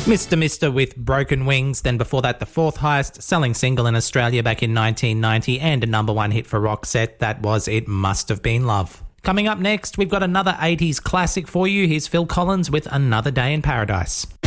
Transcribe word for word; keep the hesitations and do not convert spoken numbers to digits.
Mister Mister with Broken Wings, then before that the fourth highest selling single in Australia back in nineteen ninety and a number one hit for Roxette, that was It Must Have Been Love. Coming up next, we've got another eighties classic for you. Here's Phil Collins with Another Day in Paradise.